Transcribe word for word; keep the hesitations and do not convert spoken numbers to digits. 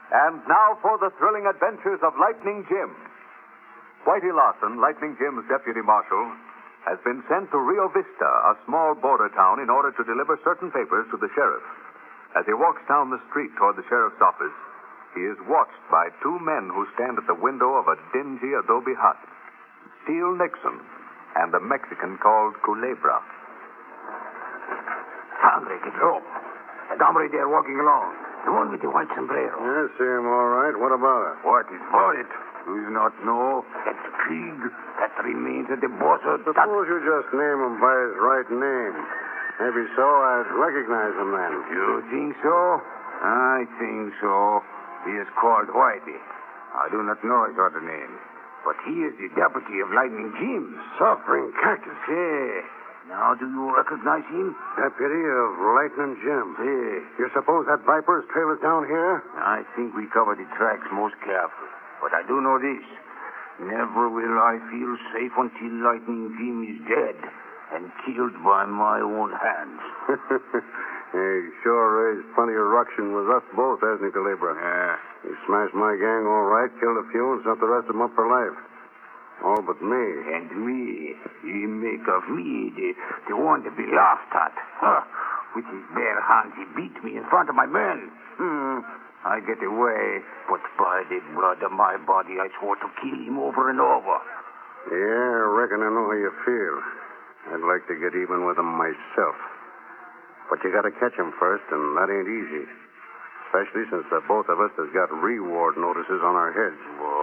And now for the thrilling adventures of Lightning Jim. Whitey Lawson, Lightning Jim's deputy marshal, has been sent to Rio Vista, a small border town, in order to deliver certain papers to the sheriff. As he walks down the street toward the sheriff's office, he is watched by two men who stand at the window of a dingy adobe hut. Steele Nixon and a Mexican called Culebra. Andre, get home. That hombre there walking along. The one with the white sombrero. I see him all right. What about it? What is about it? Do you not know? That's Krieg. That remains at the boss of the... Suppose you just name him by his right name. Maybe so I'd recognize him then. You think so? I think so. He is called Whitey. I do not know his other name. But he is the deputy of Lightning Jim. Suffering cactus. Hey, now do you recognize him? Deputy of Lightning Jim. Hey. You suppose that viper's trail is down here? I think we cover the tracks most carefully. But I do know this. Never will I feel safe until Lightning Jim is dead and killed by my own hands. He sure raised plenty of ruction with us both, hasn't he, Culebra? Yeah. He smashed my gang all right, killed a few, and sent the rest of them up for life. All but me. And me. You make of me the, the one to be laughed at. Huh. With his bare hands, he beat me in front of my men. Hmm. I get away, but by the blood of my body, I swore to kill him over and over. Yeah, I reckon I know how you feel. I'd like to get even with him myself. But you gotta catch him first, and that ain't easy. Especially since the both of us has got reward notices on our heads. Whoa.